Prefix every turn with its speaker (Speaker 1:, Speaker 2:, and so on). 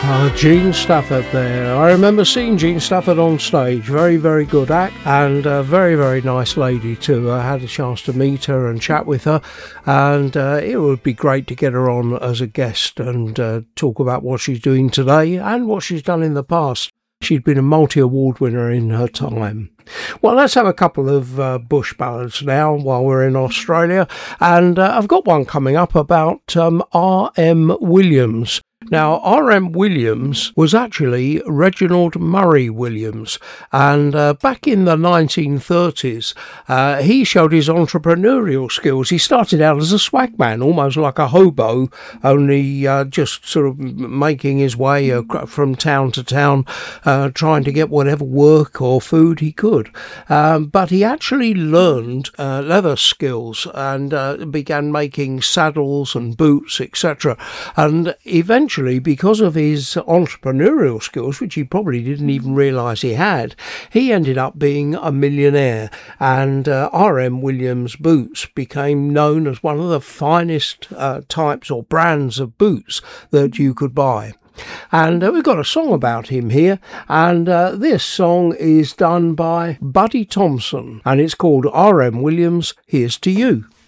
Speaker 1: Gene Stafford there. I remember seeing Gene Stafford on stage. Very, very good act, and a very, very nice lady too. I had a chance to meet her and chat with her, and it would be great to get her on as a guest and talk about what she's doing today and what she's done in the past. She'd been a multi-award winner in her time. Well, let's have a couple of bush ballads now while we're in Australia, and I've got one coming up about R.M. Williams. Now, R.M. Williams was actually Reginald Murray Williams, and back in the 1930s, he showed his entrepreneurial skills. He started out as a swagman, almost like a hobo, only just sort of making his way from town to town, trying to get whatever work or food he could. But he actually learned leather skills and began making saddles and boots, etc. And eventually, because of his entrepreneurial skills, which he probably didn't even realise he had, he ended up being a millionaire, and R.M. Williams boots became known as one of the finest types or brands of boots that you could buy. And we've got a song about him here, and this song is done by Buddy Thompson, and it's called R.M. Williams, Here's to You.